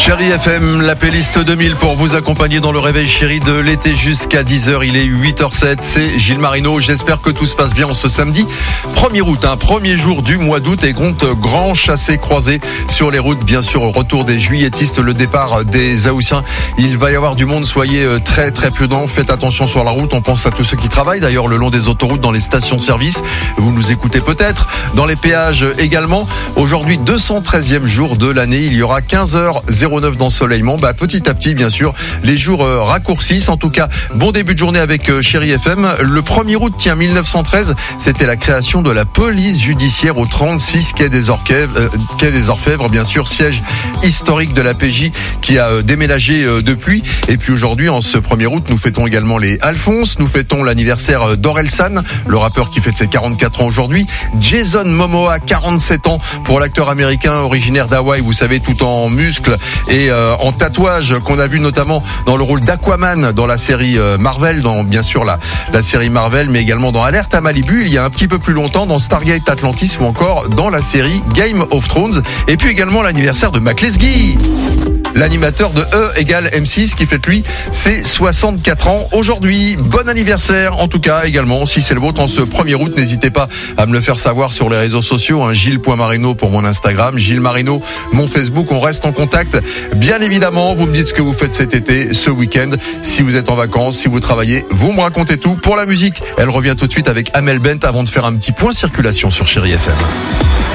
Chérie FM, la playlist 2000 pour vous accompagner dans le réveil chéri de l'été jusqu'à 10h. Il est 8h07, c'est Gilles Marino. J'espère que tout se passe bien en ce samedi 1er août, premier jour du mois d'août et compte grand chassé-croisé sur les routes. Bien sûr, au retour des juilletistes, le départ des Haussiens. Il va y avoir du monde, soyez très prudents. Faites attention sur la route. On pense à tous ceux qui travaillent d'ailleurs le long des autoroutes, dans les stations-service. Vous nous écoutez peut-être. Dans les péages également. Aujourd'hui, 213e jour de l'année. Il y aura 15h09 d'ensoleillement. Petit à petit, bien sûr, les jours raccourcissent. En tout cas, bon début de journée avec Chérie FM. Le 1er août, 1913, c'était la création de la police judiciaire au 36 quai des Orfèvres, bien sûr, siège historique de la PJ qui a déménagé depuis. Et puis aujourd'hui, en ce 1er août, nous fêtons également les Alphonse. Nous fêtons l'anniversaire d'Orelsan, le rappeur qui fête ses 44 ans aujourd'hui. Jason Momoa, 47 ans pour l'acteur américain originaire d'Hawaï, vous savez, tout en muscles et en tatouage, qu'on a vu notamment dans le rôle d'Aquaman dans la série Marvel, dans bien sûr la série Marvel, mais également dans Alerte à Malibu il y a un petit peu plus longtemps, dans Stargate Atlantis ou encore dans la série Game of Thrones. Et puis également l'anniversaire de Mac Lesguy, l'animateur de E égale M6 qui fête lui ses 64 ans aujourd'hui. Bon anniversaire en tout cas également si c'est le vôtre en ce 1er août. N'hésitez pas à me le faire savoir sur les réseaux sociaux, Gilles.Marino pour mon Instagram, Gilles Marino mon Facebook. On reste en contact bien évidemment. Vous me dites ce que vous faites cet été, ce week-end, si vous êtes en vacances, si vous travaillez, vous me racontez tout. Pour la musique, elle revient tout de suite avec Amel Bent avant de faire un petit point circulation sur Chérie FM.